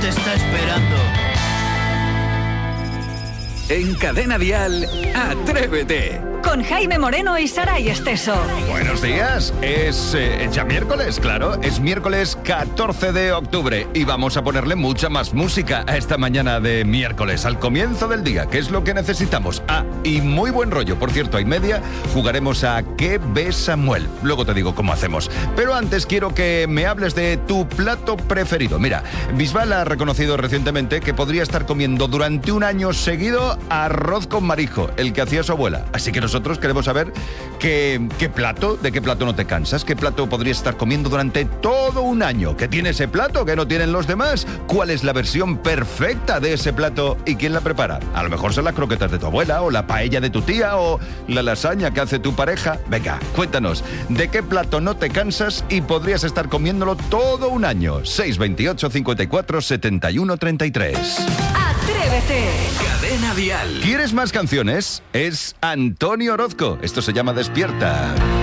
te está esperando. En Cadena Dial, Atrévete. Con Jaime Moreno y Saray Esteso. Buenos días, es ya miércoles, claro, es miércoles 14 de octubre y vamos a ponerle mucha más música a esta mañana de miércoles, al comienzo del día, que es lo que necesitamos. Y muy buen rollo, por cierto, y media jugaremos a ¿Qué ve Samuel? Luego te digo cómo hacemos, pero antes quiero que me hables de tu plato preferido. Mira, Bisbal ha reconocido recientemente que podría estar comiendo durante un año seguido arroz con marisco, el que hacía su abuela, así que nosotros queremos saber de qué plato no te cansas, qué plato podrías estar comiendo durante todo un año, qué tiene ese plato que no tienen los demás, cuál es la versión perfecta de ese plato y quién la prepara. A lo mejor son las croquetas de tu abuela o la paella de tu tía o la lasaña que hace tu pareja. Venga, cuéntanos, ¿de qué plato no te cansas y podrías estar comiéndolo todo un año? 628 54 71 33. ¡Atrévete! Cadena Dial. ¿Quieres más canciones? Es Antonio Orozco. Esto se llama Despierta.